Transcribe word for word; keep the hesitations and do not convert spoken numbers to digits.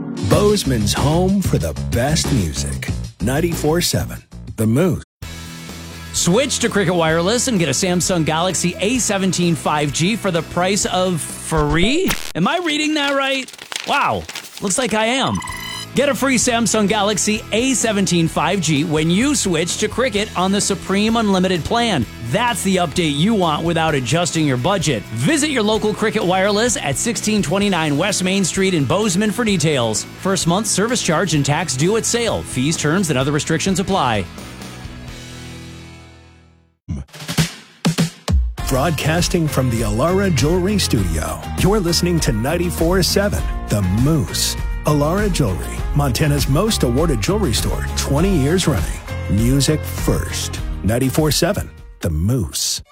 Bozeman's home for the best music. ninety-four seven The Moose. Switch to Cricket Wireless and get a Samsung Galaxy A seventeen five G for the price of free? Am I reading that right? Wow, looks like I am. Get a free Samsung Galaxy A seventeen five G when you switch to Cricket on the Supreme Unlimited plan. That's the update you want without adjusting your budget. Visit your local Cricket Wireless at sixteen twenty-nine West Main Street in Bozeman for details. First month service charge and tax due at sale. Fees, terms, and other restrictions apply. Broadcasting from the Alara Jewelry Studio, you're listening to ninety-four seven The Moose. Alara Jewelry, Montana's most awarded jewelry store, twenty years running. Music first. ninety-four seven The Moose.